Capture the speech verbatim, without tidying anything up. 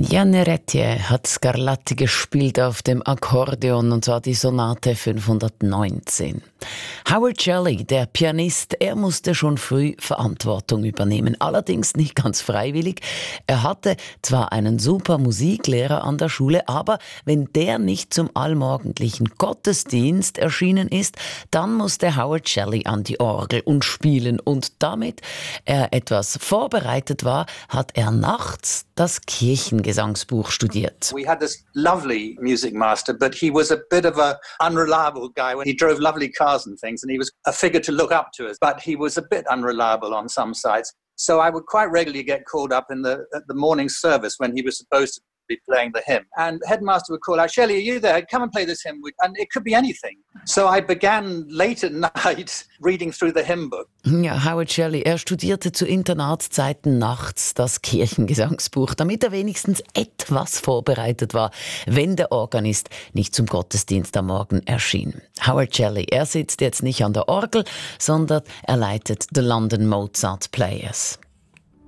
Janne Retje hat Scarlatti gespielt auf dem Akkordeon, und zwar die Sonate fünfhundertneunzehn. Howard Shelley, der Pianist, er musste schon früh Verantwortung übernehmen, allerdings nicht ganz freiwillig. Er hatte zwar einen super Musiklehrer an der Schule, aber wenn der nicht zum allmorgendlichen Gottesdienst erschienen ist, dann musste Howard Shelley an die Orgel und spielen, und damit er etwas vorbereitet war, hat er nachts das Kirchengesangsbuch studiert. We had this lovely music master, but he was a bit of a unreliable guy when he drove lovely cars and things, and he was a figure to look up to us, but he was a bit unreliable on some sides. So I would quite regularly get called up in the at the morning service when he was supposed to be playing the hymn. And headmaster would call out, "Shelley, are you there? Come and play this hymn." And it could be anything. So I began late at night reading through the hymn book. Ja, Howard Shelley, er studierte zu Internatszeiten nachts das Kirchengesangsbuch, damit er wenigstens etwas vorbereitet war, wenn der Organist nicht zum Gottesdienst am Morgen erschien. Howard Shelley, er sitzt jetzt nicht an der Orgel, sondern er leitet The London Mozart Players.